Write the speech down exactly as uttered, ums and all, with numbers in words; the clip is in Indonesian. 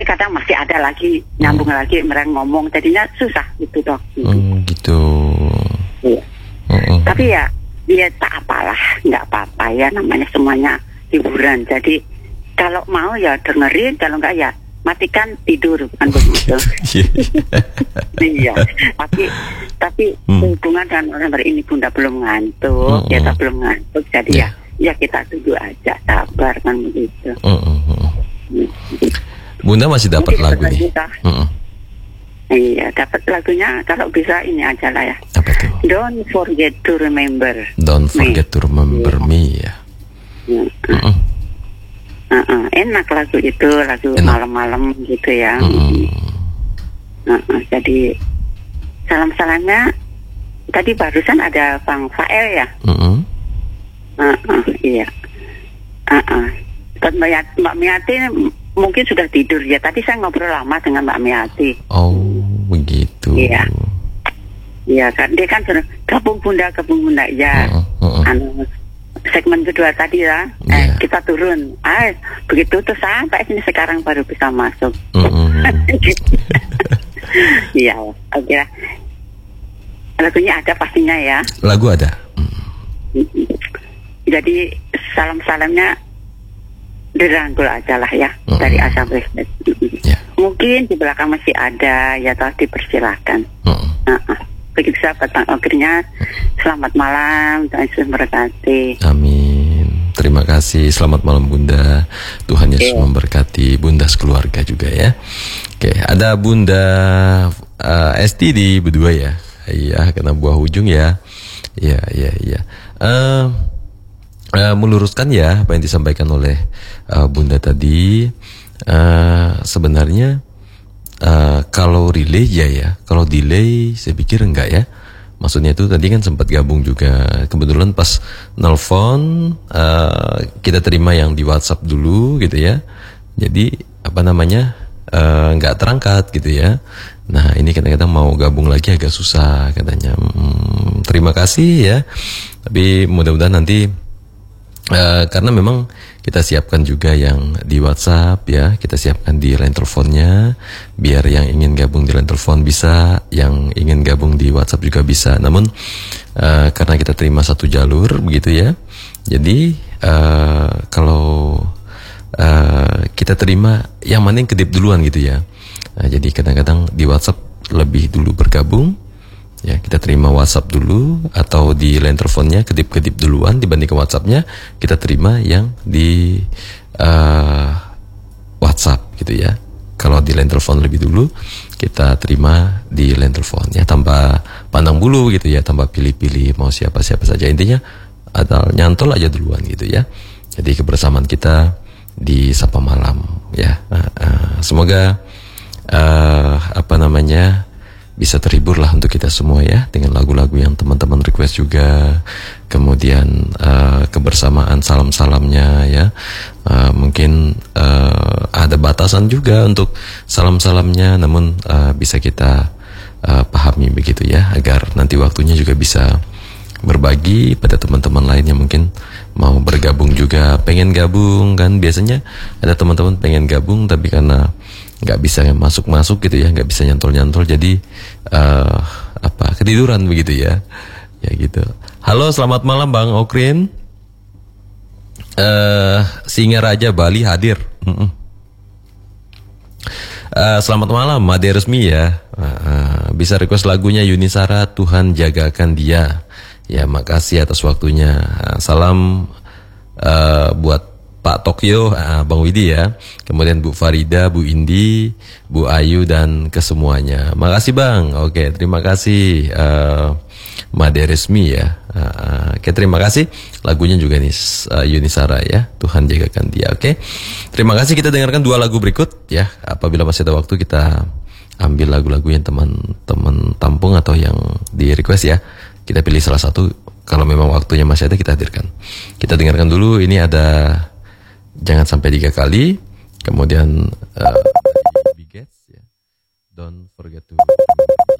kadang masih ada lagi nyambung hmm. lagi mereka ngomong, jadinya susah gitu dok. Hmm, gitu. Iya. Hmm. Tapi ya, dia tak apalah, nggak apa-apa ya, namanya semuanya hiburan. Jadi kalau mau ya dengerin, kalau nggak ya matikan tidur, bukan begitu. Iya. Tapi tapi hmm. hubungan dengan orang ini Bunda belum ngantuk, hmm. kita belum ngantuk, jadi yeah. ya ya kita tunggu aja, sabar kan begitu. Hmm. Hmm. Bunda masih dapat lagu nih. Hmm. Iya, dapat lagunya kalau bisa ini aja lah ya. Apa tuh? Don't forget to remember. Don't forget me. to remember yeah. me ya. Hmm. Hmm. Uh-uh. Enak lagu itu, lagu enak. Malam-malam gitu ya. Hmm. Uh-uh. Jadi salam-salamnya tadi barusan ada Bang Fael ya. Hmm. Uh-uh. Iya. Uh-uh. Mbak Miati mungkin sudah tidur ya. Tadi saya ngobrol lama dengan Mbak Miati. Oh, begitu. Iya. Iya kan, dia kan sudah gabung Bunda, gabung Bunda ya. Uh, uh, uh. Anu, segmen kedua tadi ya, yeah. eh, kita turun. Ah, begitu tuh sampai sini sekarang baru bisa masuk. Iya, uh, oke. Okay. Lagunya ada pastinya ya. Lagu ada. Jadi salam-salamnya dirangkul aja lah ya uh-uh. dari Asam Respect. Yeah. Mungkin di belakang masih ada ya, toh dipersilakan. Uh-uh. Uh-uh. Begitu sahabat Bang Ogrnya, selamat malam, Tuhan Yesus memberkati. Amin. Terima kasih, selamat malam Bunda. Tuhan Yesus yeah. memberkati Bunda sekeluarga juga ya. Oke, ada Bunda uh, S T di berdua ya. Iya, kena buah ujung ya. Iya, iya, iya. Uh, uh, meluruskan ya apa yang disampaikan oleh uh, Bunda tadi. Uh, sebenarnya Uh, kalau relay ya ya, kalau delay saya pikir enggak ya. Maksudnya itu tadi kan sempat gabung juga. Kebetulan pas nelfon uh, kita terima yang di WhatsApp dulu gitu ya. Jadi apa namanya uh, enggak terangkat gitu ya. Nah ini kadang-kadang mau gabung lagi agak susah katanya. Hmm, terima kasih ya. Tapi mudah-mudahan nanti uh, karena memang kita siapkan juga yang di WhatsApp ya, kita siapkan di line teleponnya, biar yang ingin gabung di line telepon bisa, yang ingin gabung di WhatsApp juga bisa. Namun uh, karena kita terima satu jalur begitu ya, jadi uh, kalau uh, kita terima yang mana yang kedip duluan gitu ya. Nah, jadi kadang-kadang di WhatsApp lebih dulu bergabung. Ya, kita terima WhatsApp dulu atau di line teleponnya kedip-kedip duluan dibanding ke WhatsAppnya kita terima yang di uh, WhatsApp gitu ya. Kalau di line telepon lebih dulu kita terima di line telepon ya, tanpa pandang bulu gitu ya, tanpa pilih-pilih mau siapa-siapa saja, intinya atau nyantol aja duluan gitu ya. Jadi kebersamaan kita di Sapa Malam ya. Uh, uh, semoga uh, apa namanya bisa terhibur lah untuk kita semua ya, dengan lagu-lagu yang teman-teman request juga. Kemudian uh, kebersamaan salam-salamnya ya, uh, mungkin uh, ada batasan juga untuk salam-salamnya, namun uh, bisa kita uh, pahami begitu ya, agar nanti waktunya juga bisa berbagi pada teman-teman lain yang mungkin mau bergabung juga, pengen gabung kan. Biasanya ada teman-teman pengen gabung tapi karena nggak bisa masuk-masuk gitu ya, nggak bisa nyantol-nyantol, jadi uh, apa ketiduran begitu ya, ya gitu. Halo, selamat malam Bang Okrin. Uh, Singaraja Bali hadir. Uh-uh. Uh, selamat malam, Made resmi ya. Uh, uh, bisa request lagunya Yunisara, Tuhan jagakan dia. Ya, makasih atas waktunya. Uh, salam uh, buat Pak Tokyo, uh, Bang Widi ya. Kemudian Bu Farida, Bu Indi, Bu Ayu dan kesemuanya. Makasih Bang. Oke, terima kasih uh, Made resmi ya. Uh, Oke, terima kasih. Lagunya juga nih uh, Yunisara ya. Tuhan jagakan dia. Oke. Terima kasih, kita dengarkan dua lagu berikut ya. Apabila masih ada waktu kita ambil lagu-lagu yang teman-teman tampung atau yang di request ya. Kita pilih salah satu, kalau memang waktunya masih ada kita hadirkan. Kita dengarkan dulu, ini ada Jangan Sampai Tiga Kali, kemudian uh, Big Gets ya, Don't Forget to